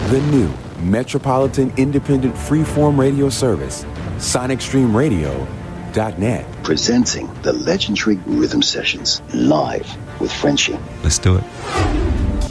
The new Metropolitan Independent Freeform Radio Service, SonicStreamRadio.net. Presenting the legendary Rhythm Sessions live with Frenchie. Let's do it.